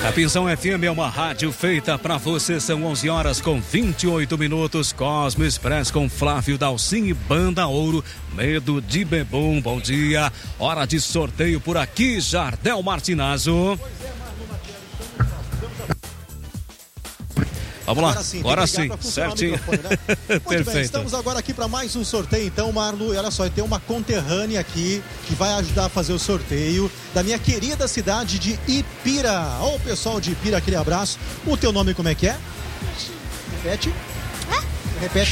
A Pisão FM é uma rádio feita pra você. São 11 horas com 28 minutos. Cosmo Express com Flávio Dalcin e Banda Ouro. Medo de Bebum. Bom dia. Hora de sorteio por aqui, Jardel Martinazzo. Vamos lá, agora sim, certinho. Né? Muito Perfeito. bem, estamos agora aqui para mais um sorteio, então, Marlo, e olha só, tem uma conterrânea aqui que vai ajudar a fazer o sorteio da minha querida cidade de Ipira. Ô, pessoal de Ipira, aquele abraço. O teu nome como é que é? Repete. Repete.